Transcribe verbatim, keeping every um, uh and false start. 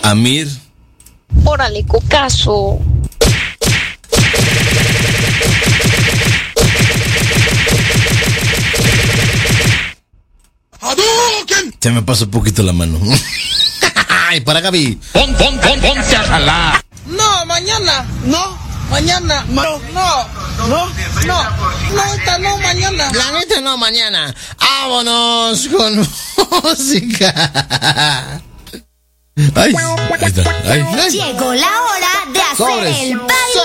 Amir. Órale, cocazo. Se me pasó un poquito la mano. Ay, para Gaby. Pon, pon, pon, ponte a jalar. No, mañana. No, mañana. No, no, no, no. No, esta no, mañana. La neta no, mañana. Vámonos con música. Ay, ahí está. Ay, ay. Llegó la hora de hacer Sobres. el baile